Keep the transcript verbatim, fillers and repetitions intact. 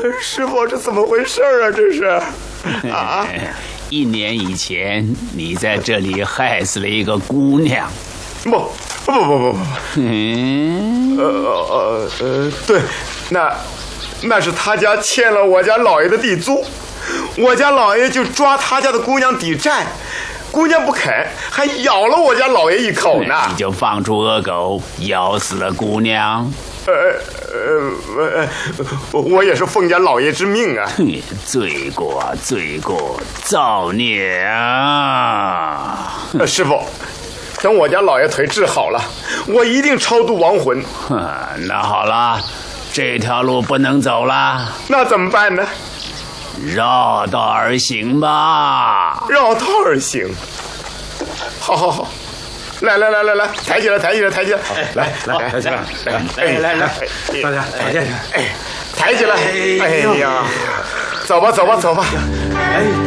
师傅，这怎么回事啊？这是啊！ 一年以前，你在这里害死了一个姑娘。 不不不不不不， 嗯， 呃呃呃，对，那那是他家欠了我家老爷的地租，我家老爷就抓他家的姑娘抵债，姑娘不肯，还咬了我家老爷一口呢。 你就放出恶狗，咬死了姑娘。 呃呃呃，我也是奉家老爷之命啊！ 罪过罪过，造孽啊！ 呃、师傅，等我家老爷腿治好了，我一定超度亡魂。 那好了，这条路不能走了， 那怎么办呢？ 绕道而行吧。 绕道而行。好好好。来来来来来，抬起来，抬起来，抬起来，来来抬起来，来来来， 大家抬起来， 哎，抬起来，哎呀，走吧走吧走吧，哎。